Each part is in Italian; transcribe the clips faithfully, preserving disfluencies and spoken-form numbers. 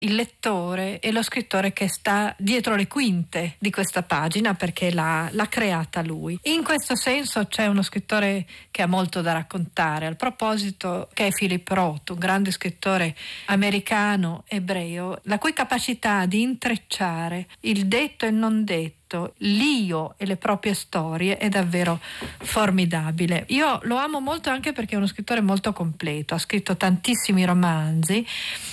il lettore e lo scrittore che sta dietro le quinte di questa pagina, perché l'ha, l'ha creata lui. In questo senso c'è uno scrittore che ha molto da raccontare al proposito, che è Philip Roth, un grande scrittore americano ebreo, la cui capacità di intrecciare il detto e il non detto, l'io e le proprie storie è davvero formidabile. Io lo amo molto anche perché è uno scrittore molto completo, ha scritto tantissimi romanzi,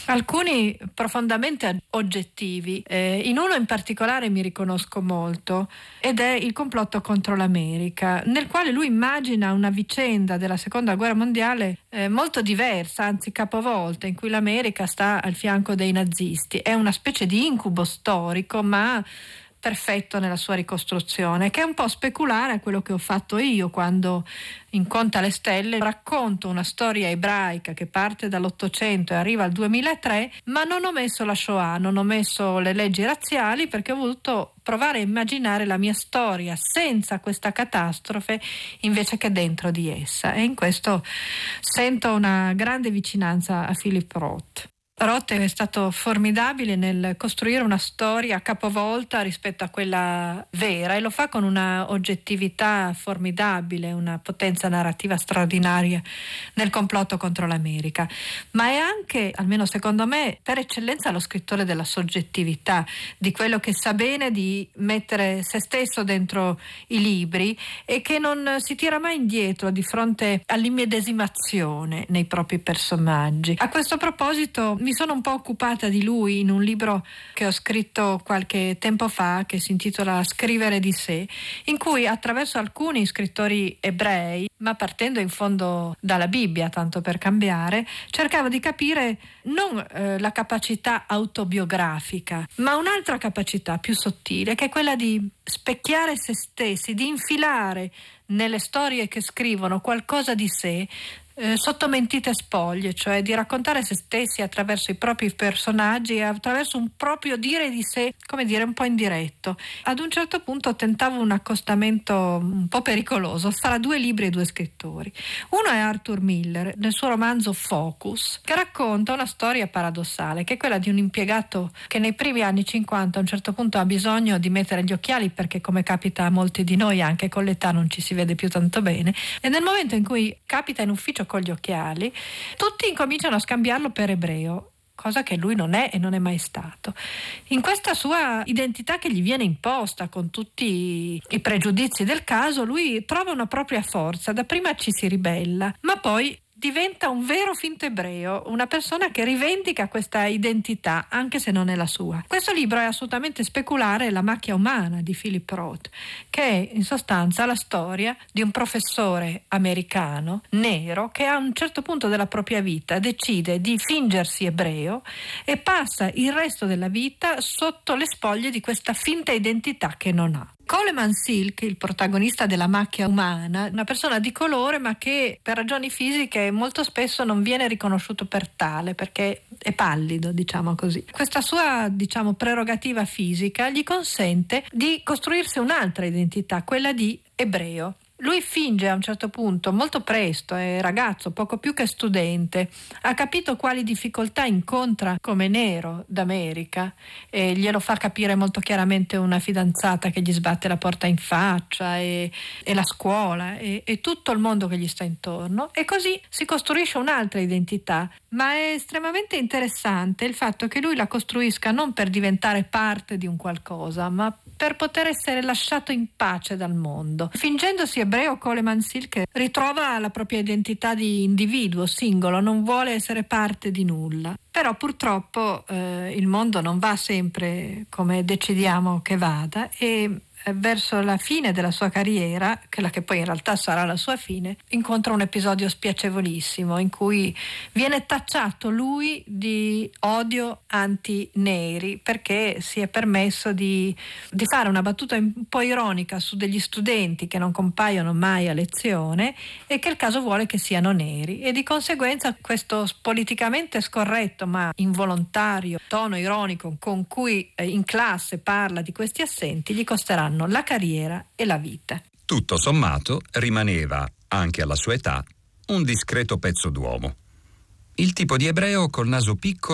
alcuni profondamente oggettivi, eh, in uno in particolare mi riconosco molto, ed è Il complotto contro l'America, nel quale lui immagina una vicenda della seconda guerra mondiale eh, molto diversa, anzi capovolta, in cui l'America sta al fianco dei nazisti. È una specie di incubo storico, ma perfetto nella sua ricostruzione, che è un po' speculare a quello che ho fatto io quando in Conta le stelle racconto una storia ebraica che parte dall'Ottocento e arriva al duemilatré, ma non ho messo la Shoah, non ho messo le leggi razziali, perché ho voluto provare a immaginare la mia storia senza questa catastrofe invece che dentro di essa, e in questo sento una grande vicinanza a Philip Roth. Roth è stato formidabile nel costruire una storia capovolta rispetto a quella vera, e lo fa con una oggettività formidabile, una potenza narrativa straordinaria nel complotto contro l'America. Ma è anche, almeno secondo me, per eccellenza lo scrittore della soggettività, di quello che sa bene di mettere se stesso dentro i libri e che non si tira mai indietro di fronte all'immedesimazione nei propri personaggi. A questo proposito mi sono un po' occupata di lui in un libro che ho scritto qualche tempo fa, che si intitola Scrivere di sé, in cui attraverso alcuni scrittori ebrei, ma partendo in fondo dalla Bibbia, tanto per cambiare, cercavo di capire non eh, la capacità autobiografica, ma un'altra capacità più sottile, che è quella di specchiare se stessi, di infilare nelle storie che scrivono qualcosa di sé Eh, sotto mentite spoglie, cioè di raccontare se stessi attraverso i propri personaggi e attraverso un proprio dire di sé, come dire, un po' indiretto. Ad un certo punto tentavo un accostamento un po' pericoloso fra due libri e due scrittori. Uno è Arthur Miller, nel suo romanzo Focus, che racconta una storia paradossale, che è quella di un impiegato che nei primi anni cinquanta a un certo punto ha bisogno di mettere gli occhiali, perché, come capita a molti di noi, anche con l'età non ci si vede più tanto bene, e nel momento in cui capita in ufficio con gli occhiali, tutti incominciano a scambiarlo per ebreo, cosa che lui non è e non è mai stato. In questa sua identità che gli viene imposta con tutti i pregiudizi del caso, lui trova una propria forza. Dapprima ci si ribella, ma poi diventa un vero finto ebreo, una persona che rivendica questa identità anche se non è la sua. Questo libro è assolutamente speculare, La macchia umana di Philip Roth, che è in sostanza la storia di un professore americano nero che a un certo punto della propria vita decide di fingersi ebreo e passa il resto della vita sotto le spoglie di questa finta identità che non ha. Coleman Silk, il protagonista della macchia umana, una persona di colore ma che per ragioni fisiche molto spesso non viene riconosciuto per tale, perché è pallido, diciamo così. Questa sua, diciamo, prerogativa fisica gli consente di costruirsi un'altra identità, quella di ebreo. Lui finge a un certo punto, molto presto, è ragazzo, poco più che studente, ha capito quali difficoltà incontra come nero d'America e glielo fa capire molto chiaramente una fidanzata che gli sbatte la porta in faccia e, e la scuola e, e tutto il mondo che gli sta intorno, e così si costruisce un'altra identità. Ma è estremamente interessante il fatto che lui la costruisca non per diventare parte di un qualcosa, ma per poter essere lasciato in pace dal mondo. Fingendosi ebreo, Coleman Silk ritrova la propria identità di individuo singolo, non vuole essere parte di nulla. Però purtroppo eh, il mondo non va sempre come decidiamo che vada, e verso la fine della sua carriera, quella che poi in realtà sarà la sua fine, incontra un episodio spiacevolissimo in cui viene tacciato lui di odio anti-neri perché si è permesso di, di fare una battuta un po' ironica su degli studenti che non compaiono mai a lezione e che il caso vuole che siano neri, e di conseguenza questo politicamente scorretto ma involontario tono ironico con cui eh, in classe parla di questi assenti gli costeranno la carriera e la vita. Tutto sommato rimaneva, anche alla sua età, un discreto pezzo d'uomo. Il tipo di ebreo col naso piccolo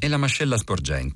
e la mascella sporgente.